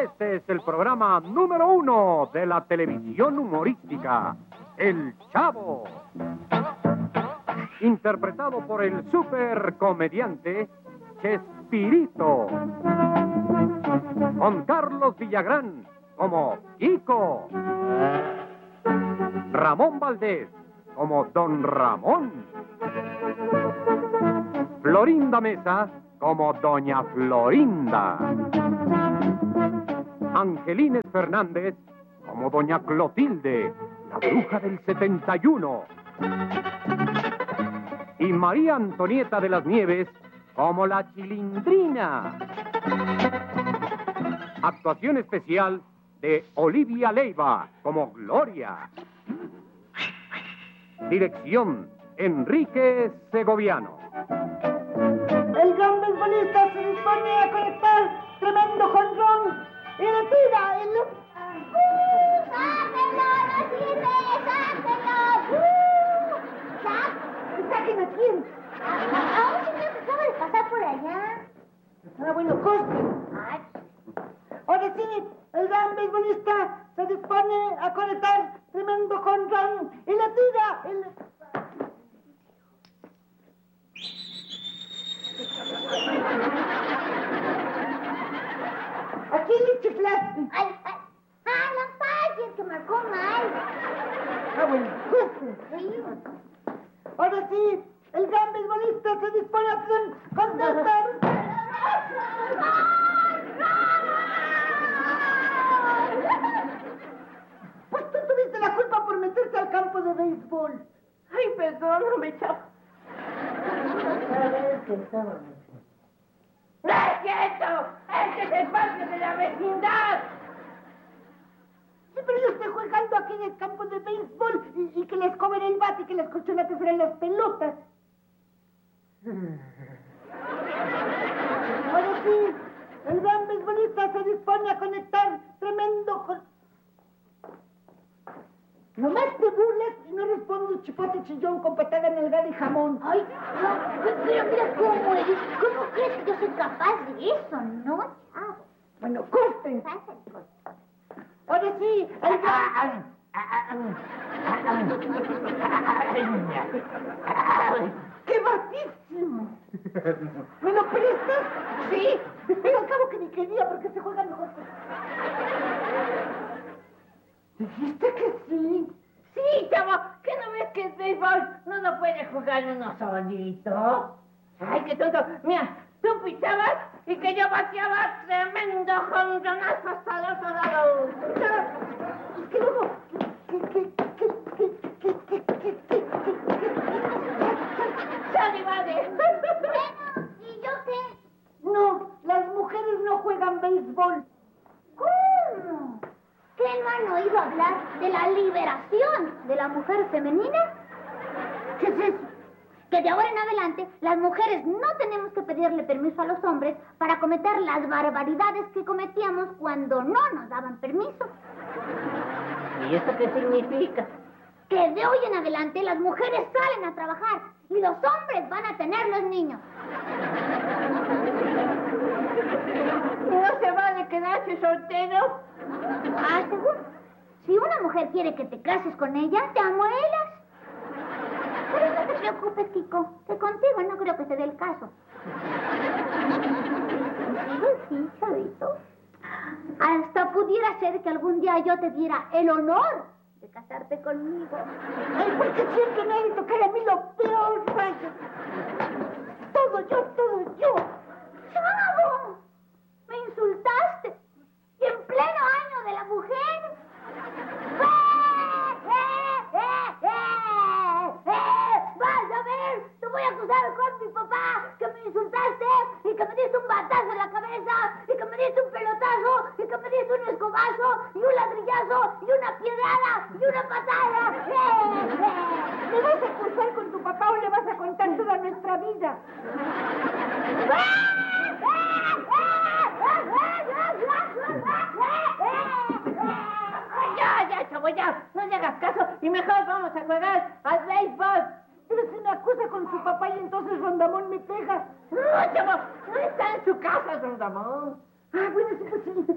Este es el programa número 1 de la televisión humorística, El Chavo. Interpretado por el supercomediante Chespirito. Con Carlos Villagrán como Kiko. Ramón Valdés como Don Ramón. Florinda Mesa como Doña Florinda. Angelines Fernández como Doña Clotilde, la bruja del 71. Y María Antonieta de las Nieves como la Chilindrina. Actuación especial de Olivia Leiva como Gloria. Dirección Enrique Segoviano. El gran beisbolista se dispone a conectar tremendo jonrón y le tira el... ¡Sáquenlo! ¡No sirve! ¡Sáquenlo! ¿Saquen a quién? A un señor que acaba de pasar por allá. Ah, bueno, coste. Ahora sí, el gran beisbolista se dispone a conectar tremendo jonrón y le tira el... ¿A quién le chiflaste? La Paz, que marcó mal. Ah, bueno, coste. Ahora sí, el gran beisbolista se dispone a contestar. Pues tú tuviste la culpa por meterse al campo de béisbol. Ay, perdóname, Chavo. ¡No es cierto! ¡Este es el parque de la vecindad! Sí, pero yo estoy jugando aquí en el campo de béisbol y que les comen el bate y que las colchonetas eran las pelotas. Ahora sí, el gran beisbolista se dispone a conectar tremendo Nomás te burlas y no respondes chipote chillón con patada en el gal y jamón. Ay, no, pero mira cómo eres. ¿Cómo crees que yo soy capaz de eso, no, Chavo? Bueno, corten. Ahora sí, el gran... ¡Qué batísimo! ¿Me lo prestas? Sí. Pero al cabo que ni quería porque se juega mejor. ¿Dijiste que sí? Sí, Chavo, ¿qué no ves que el béisbol no lo puede jugar uno solito? Ay, qué tonto. Mira, tú pichabas y que yo bateaba tremendo jonronazo hasta el otro lado. Es que luego... ¡Sali, vale! Bueno, ¿y yo qué? No, las mujeres no juegan béisbol. ¿Cómo? ¿Qué no han oído hablar de la liberación de la mujer femenina? ¿Qué es eso? Que de ahora en adelante las mujeres no tenemos que pedirle permiso a los hombres para cometer las barbaridades que cometíamos cuando no nos daban permiso. ¿Y eso qué significa? Que de hoy en adelante las mujeres salen a trabajar y los hombres van a tener los niños. ¿No se vale quedarse soltero? Ah, seguro. Si una mujer quiere que te cases con ella, te amuelas. Pero no te preocupes, Kiko, que contigo no creo que se dé el caso. Sí, chavito. Hasta pudiera ser que algún día yo te diera el honor de casarte conmigo. Ay, porque siempre me ha de tocar a mí lo peor, vaya. Todo yo. ¡Chavo! ¡Me insultaste! ¡Y en pleno año de la mujer! ¡Vas a ver! ¡Te voy a acusar con mi papá! ¡Que me insultaste! ¡Y que me diste un batazo en la cabeza! ¡Y que me diste un pelotazo! ¡Y que me diste un escobazo! ¡Y un ladrillazo! ¡Y una piedrada! ¡Y una patada! ¿Me vas a acusar con tu papá o le vas a contar toda nuestra vida? Ya, Chavo, ya. No le hagas caso y mejor vamos a jugar al béisbol. Pero si me acusa con su papá y entonces Rondamón me pega. No, Chavo, no está en su casa, Don Ramón. Ah, bueno, sí, pues sí.